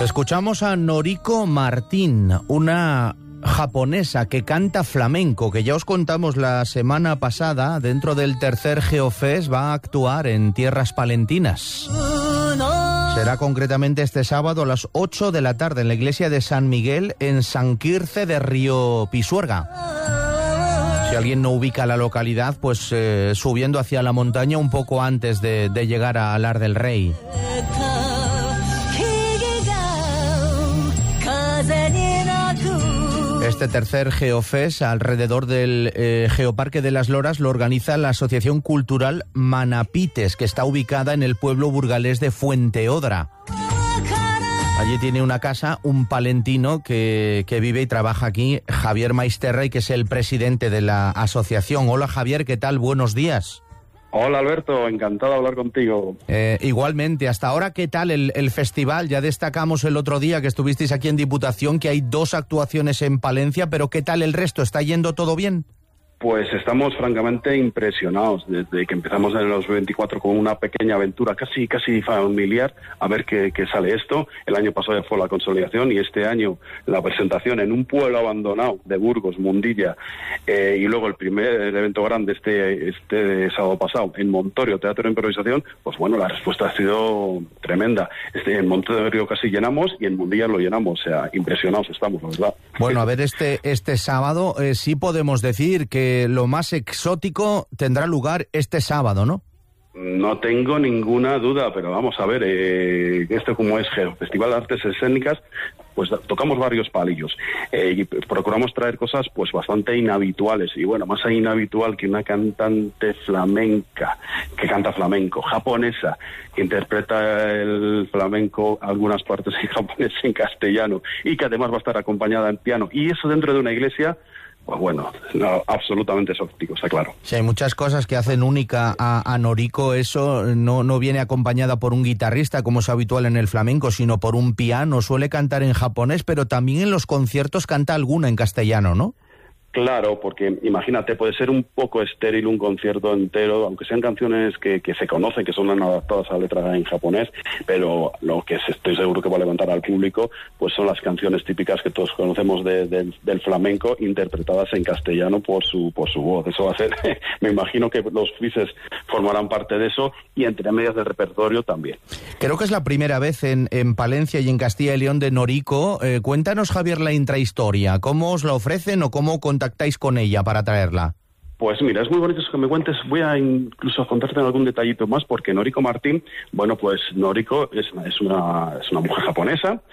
Escuchamos a Noriko Martín, una japonesa que canta flamenco, que ya os contamos la semana pasada, dentro del tercer Geofest, va a actuar en tierras palentinas. Será concretamente este sábado a las 8 de la tarde en la iglesia de San Miguel, en San Quirce de Río Pisuerga. Si alguien no ubica la localidad, pues subiendo hacia la montaña un poco antes de llegar a Alar del Rey. Este tercer Geofest, alrededor del Geoparque de las Loras, lo organiza la Asociación Cultural Manapites, que está ubicada en el pueblo burgalés de Fuenteodra. Allí tiene una casa un palentino que vive y trabaja aquí, Javier Maisterra, y que es el presidente de la asociación. Hola Javier, ¿qué tal? Buenos días. Hola Alberto, encantado de hablar contigo. Igualmente, hasta ahora, ¿qué tal el festival? Ya destacamos el otro día que estuvisteis aquí en Diputación que hay 2 actuaciones en Palencia, pero ¿qué tal el resto? ¿Está yendo todo bien? Pues estamos francamente impresionados desde que empezamos en los 24 con una pequeña aventura casi familiar, a ver qué sale esto. El año pasado ya fue la consolidación y este año la presentación en un pueblo abandonado de Burgos, Mundilla, y luego el primer evento grande este sábado pasado en Montorio, Teatro de Improvisación. Pues bueno, la respuesta ha sido tremenda. En Montorio casi llenamos y en Mundilla lo llenamos, o sea, impresionados estamos, la verdad. Bueno, a ver, este sábado sí podemos decir que lo más exótico tendrá lugar este sábado, ¿no? No tengo ninguna duda, pero vamos a ver, esto como es Festival de Artes Escénicas, pues tocamos varios palillos y procuramos traer cosas pues bastante inhabituales, y bueno, más inhabitual que una cantante flamenca que canta flamenco, japonesa, que interpreta el flamenco, algunas partes en japonés, en castellano, y que además va a estar acompañada en piano, y eso dentro de una iglesia. Pues bueno, no, absolutamente exótico, está claro. Sí, hay muchas cosas que hacen única a Noriko. Eso no viene acompañada por un guitarrista, como es habitual en el flamenco, sino por un piano. Suele cantar en japonés, pero también en los conciertos canta alguna en castellano, ¿no? Claro, porque imagínate, puede ser un poco estéril un concierto entero, aunque sean canciones que se conocen, que son adaptadas a letra en japonés, pero lo que estoy seguro que va a levantar al público pues son las canciones típicas que todos conocemos del flamenco, interpretadas en castellano por su voz. Eso va a ser, me imagino que los frises formarán parte de eso, y entre medias del repertorio también. Creo que es la primera vez en Palencia y en Castilla y León de Noriko. Cuéntanos, Javier, la intrahistoria. ¿Cómo os la ofrecen o cómo contactáis con ella para traerla? Pues mira, es muy bonito eso que me cuentes. Voy a incluso contarte algún detallito más, porque Noriko Martín, bueno, pues Noriko es una mujer japonesa,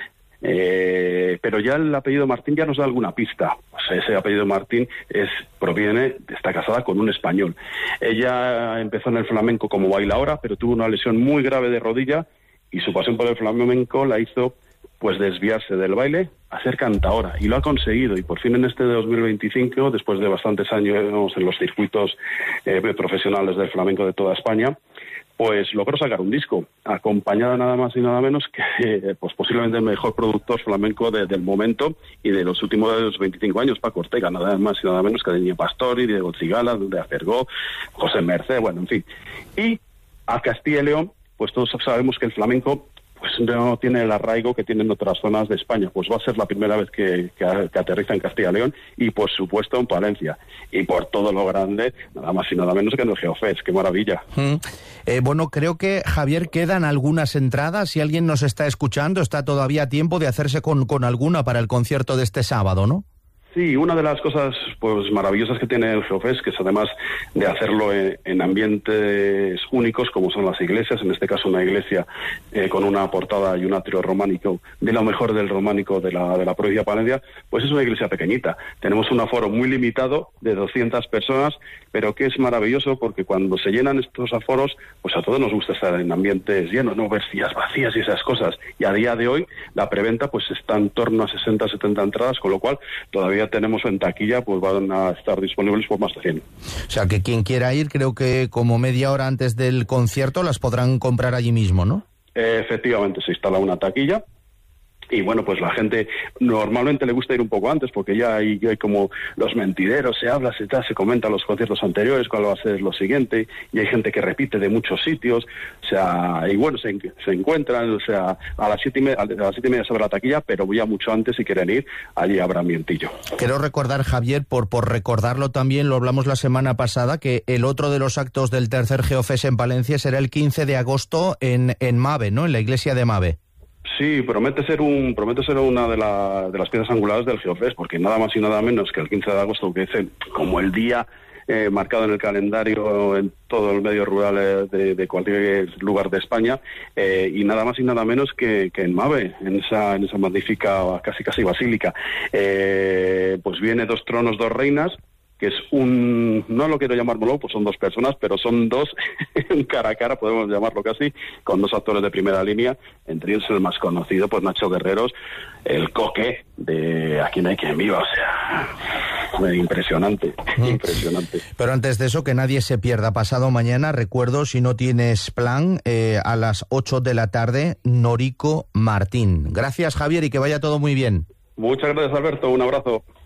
pero ya el apellido Martín ya nos da alguna pista. O sea, ese apellido Martín está casada con un español. Ella empezó en el flamenco como bailaora, pero tuvo una lesión muy grave de rodilla, y su pasión por el flamenco la hizo pues desviarse del baile a ser cantaora, y lo ha conseguido, y por fin en este 2025, después de bastantes años en los circuitos profesionales del flamenco de toda España, pues logró sacar un disco, acompañada nada más y nada menos que pues posiblemente el mejor productor flamenco del momento y de los últimos 25 años, Paco Ortega, nada más y nada menos que de Niño Pastori, Diego Cigala, de Acergó, José Merced, bueno, en fin. Y a Castilla y León, pues todos sabemos que el flamenco pues no tiene el arraigo que tienen otras zonas de España. Pues va a ser la primera vez que aterriza en Castilla y León, y por supuesto en Palencia, y por todo lo grande, nada más y nada menos que en el Geofest. ¡Qué maravilla! Bueno, creo que, Javier, quedan algunas entradas. Si alguien nos está escuchando, está todavía a tiempo de hacerse con alguna para el concierto de este sábado, ¿no? Sí, una de las cosas pues maravillosas que tiene el Geofest, que es además de hacerlo en ambientes únicos como son las iglesias, en este caso una iglesia con una portada y un atrio románico, de lo mejor del románico de la provincia de Palencia, pues es una iglesia pequeñita. Tenemos un aforo muy limitado de 200 personas, pero que es maravilloso porque cuando se llenan estos aforos, pues a todos nos gusta estar en ambientes llenos, no ver sillas vacías y esas cosas. Y a día de hoy la preventa pues está en torno a 60-70 entradas, con lo cual todavía tenemos en taquilla, pues van a estar disponibles por más de 100. O sea, que quien quiera ir, creo que como media hora antes del concierto las podrán comprar allí mismo, ¿no? Efectivamente, se instala una taquilla Y bueno, pues la gente normalmente le gusta ir un poco antes, porque ya hay como los mentideros, se habla, se comenta los conciertos anteriores, cuál va a ser lo siguiente, y hay gente que repite de muchos sitios, o sea, y bueno, se encuentran, o sea, a las 7:30 se abre la taquilla, pero ya mucho antes, si quieren ir, allí habrá ambientillo. Quiero recordar, Javier, por recordarlo también, lo hablamos la semana pasada, que el otro de los actos del tercer Geofest en Palencia será el 15 de agosto en Mave, ¿no?, en la iglesia de Mave. Sí, promete ser una de las piezas angulares del Geofest, porque nada más y nada menos que el 15 de agosto, que es como el día marcado en el calendario en todo el medio rural de cualquier lugar de España, y nada más y nada menos que en Mave, en esa magnífica, casi basílica. Pues viene 2 tronos, 2 reinas, que es no lo quiero llamar monólogo, pues son 2 personas, pero son 2 cara a cara, podemos llamarlo casi, con 2 actores de primera línea, entre ellos el más conocido, pues Nacho Guerreros, el Coque de Aquí no hay quien viva, o sea, impresionante. Pero antes de eso, que nadie se pierda, pasado mañana, recuerdo, si no tienes plan, a las 8 de la tarde, Norico Martín. Gracias, Javier, y que vaya todo muy bien. Muchas gracias, Alberto, un abrazo.